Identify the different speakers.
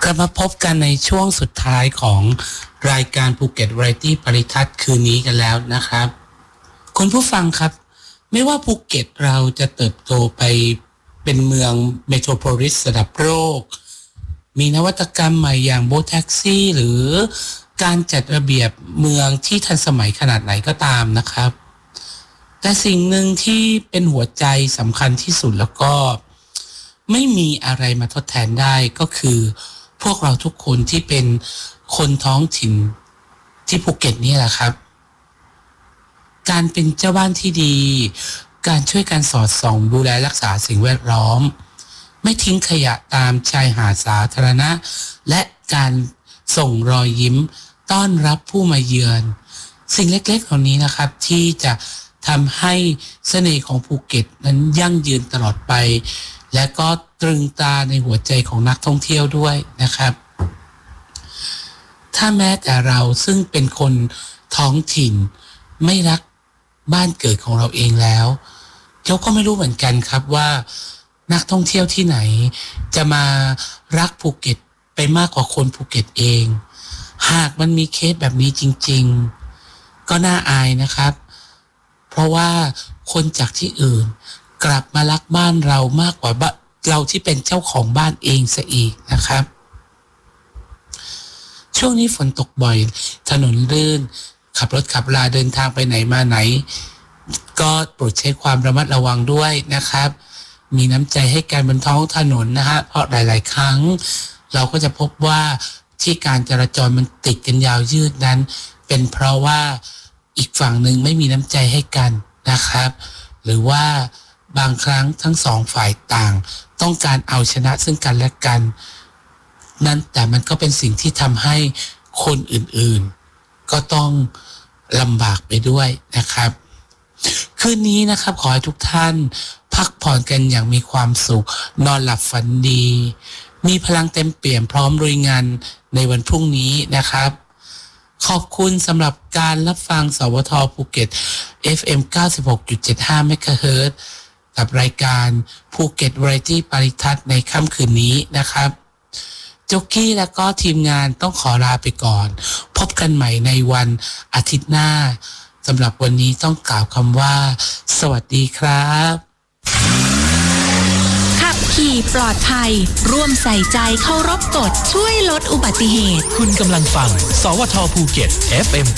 Speaker 1: ลับมาพบกันในช่วงสุดท้ายของรายการภูเก็ตวาไรตี้ปริทัศน์คืนนี้กันแล้วนะครับคุณผู้ฟังครับไม่ว่าภูเก็ตเราจะเติบโตไปเป็นเมืองเมโทรโพลิสระดับโลกมีนวัตกรรมใหม่อย่างโบแท็กซี่หรือการจัดระเบียบเมืองที่ทันสมัยขนาดไหนก็ตามนะครับแต่สิ่งหนึ่งที่เป็นหัวใจสำคัญที่สุดแล้วก็ไม่มีอะไรมาทดแทนได้ก็คือพวกเราทุกคนที่เป็นคนท้องถิ่นที่ภูเก็ตนี่แหละครับการเป็นเจ้าบ้านที่ดีการช่วยกันสอดส่องดูแลรักษาสิ่งแวดล้อมไม่ทิ้งขยะตามชายหาดสาธารณะและการส่งรอยยิ้มต้อนรับผู้มาเยือนสิ่งเล็กๆเหล่านี้นะครับที่จะทำให้เสน่ห์ของภูเก็ตนั้นยั่งยืนตลอดไปและก็ตรึงตาในหัวใจของนักท่องเที่ยวด้วยนะครับถ้าแม้แต่เราซึ่งเป็นคนท้องถิ่นไม่รักบ้านเกิดของเราเองแล้วเราก็ไม่รู้เหมือนกันครับว่านักท่องเที่ยวที่ไหนจะมารักภูเก็ตไปมากกว่าคนภูเก็ตเองหากมันมีเคสแบบนี้จริงๆก็น่าอายนะครับเพราะว่าคนจากที่อื่นกลับมารักบ้านเรามากกว่าเราที่เป็นเจ้าของบ้านเองซะอีกนะครับช่วงนี้ฝนตกบ่อยถนนลื่นขับรถขับราเดินทางไปไหนมาไหนก็โปรดใช้ความระมัดระวังด้วยนะครับมีน้ำใจให้กันบนท้องถนนนะฮะเพราะหลายๆครั้งเราก็จะพบว่าที่การจราจรมันติดกันยาวยืดนั้นเป็นเพราะว่าอีกฝั่งหนึ่งไม่มีน้ำใจให้กันนะครับหรือว่าบางครั้งทั้งสองฝ่ายต่างต้องการเอาชนะซึ่งกันและกันนั่นแต่มันก็เป็นสิ่งที่ทำให้คนอื่นๆก็ต้องลำบากไปด้วยนะครับคืนนี้นะครับขอให้ทุกท่านพักผ่อนกันอย่างมีความสุขนอนหลับฝันดีมีพลังเต็มเปี่ยมพร้อมลุยงานในวันพรุ่งนี้นะครับขอบคุณสำหรับการรับฟังสวท.ภูเก็ต FM 96.75 เมกะเฮิรตซ์กับรายการภูเก็ตวาไรตี้ปริทัศน์ในค่ำคืนนี้นะครับโจ๊กกี้และก็ทีมงานต้องขอลาไปก่อนพบกันใหม่ในวันอาทิตย์หน้าสำหรับวันนี้ต้องกล่าวคำว่าสวัสดีครับ
Speaker 2: ขับขี่ปลอดภัยร่วมใส่ใจเคารพกฎช่วยลดอุบัติเหตุ
Speaker 3: คุณกำลังฟังสวท.ภูเก็ต FM